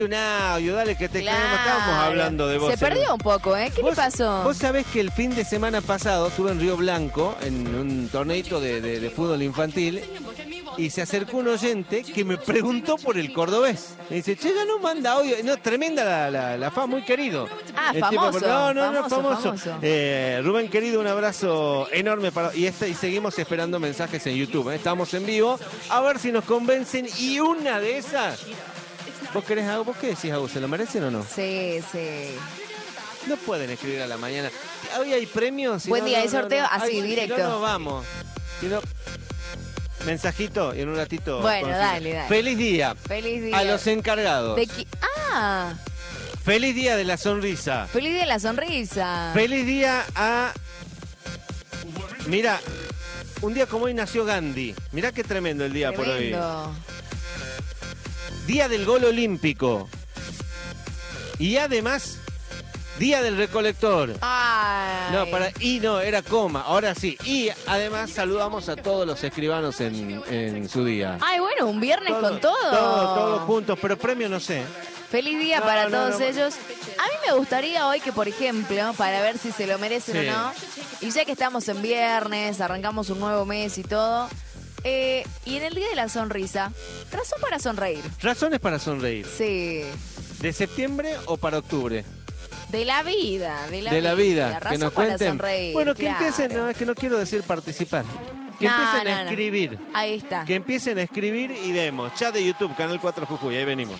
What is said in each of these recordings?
Un audio, dale que te Claro. estábamos hablando de vos. Se perdió un poco, ¿eh? ¿Qué le pasó? Vos sabés que el fin de semana pasado estuve en Río Blanco en un torneito de fútbol infantil y se acercó un oyente que me preguntó por el cordobés. Me dice, che, ya no manda audio. No, tremenda la fama, muy querido. Ah, El famoso. tipo, no, famoso. famoso. Rubén, querido, un abrazo enorme para y seguimos esperando mensajes en YouTube. Estamos en vivo. A ver si nos convencen y una de esas... ¿Vos querés algo? ¿Vos qué decís, Agus? ¿Se lo merecen o no? Sí, sí. No pueden escribir a la mañana. Hoy hay premios. Buen día, hay sorteo así, Ay, directo. Si no, nos vamos. Si no, mensajito y en un ratito. Bueno, consigo. dale. Feliz día. Feliz día. A los encargados. Ah, Feliz día de la sonrisa. feliz día de la sonrisa. Feliz día a... Mira, un día como hoy nació Gandhi. Mirá qué tremendo el día Tremendo. por hoy. Día del gol olímpico. Y además, día del recolector. Ay. Era coma. Ahora sí. Y además saludamos a todos los escribanos en su día. Ay, bueno, un viernes con todo. Todos juntos, pero premio no sé. Feliz día No, para no, todos no. ellos. A mí me gustaría hoy que, por ejemplo, para ver si se lo merecen Sí. o no, y ya que estamos en viernes, arrancamos un nuevo mes y todo, y en el Día de la Sonrisa, razón para sonreír. Razones para sonreír. Sí, ¿De septiembre o para octubre? de la vida, de La vida. razón Que nos para cuenten. sonreír. Bueno, que claro. empiecen, no, es que no quiero decir participar. Que No, empiecen a no. escribir. Ahí está. Que empiecen a escribir y vemos. Chat de YouTube, Canal 4 Jujuy, ahí venimos.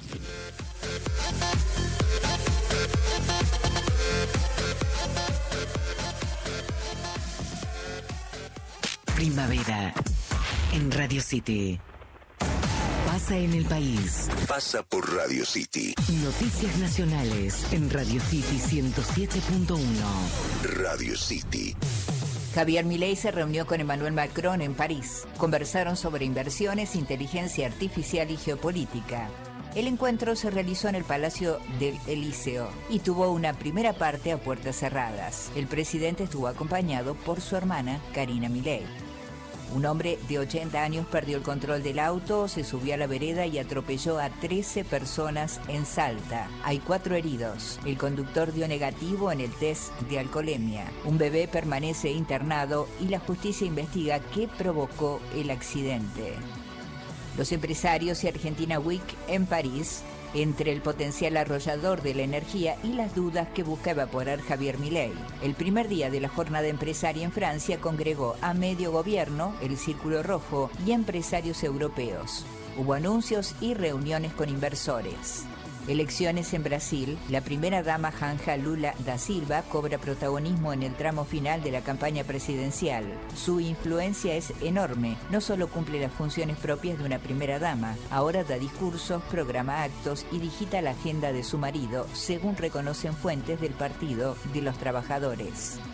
Primavera en Radio City. Pasa en el país. Pasa por Radio City. Noticias nacionales en Radio City 107.1. Radio City. Javier Milei se reunió con Emmanuel Macron en París. Conversaron sobre inversiones, inteligencia artificial y geopolítica. El encuentro se realizó en el Palacio del Elíseo y tuvo una primera parte a puertas cerradas. El presidente estuvo acompañado por su hermana, Karina Milei. Un hombre de 80 años perdió el control del auto, se subió a la vereda y atropelló a 13 personas en Salta. Hay 4 heridos. El conductor dio negativo en el test de alcoholemia. Un bebé permanece internado y la justicia investiga qué provocó el accidente. Los empresarios y Argentina Week en París, entre el potencial arrollador de la energía y las dudas que busca evaporar Javier Milei. El primer día de la jornada empresaria en Francia congregó a medio gobierno, el Círculo Rojo y empresarios europeos. Hubo anuncios y reuniones con inversores. Elecciones en Brasil. La primera dama Janja Lula da Silva cobra protagonismo en el tramo final de la campaña presidencial. Su influencia es enorme. No solo cumple las funciones propias de una primera dama, ahora da discursos, programa actos y digita la agenda de su marido, según reconocen fuentes del Partido de los Trabajadores.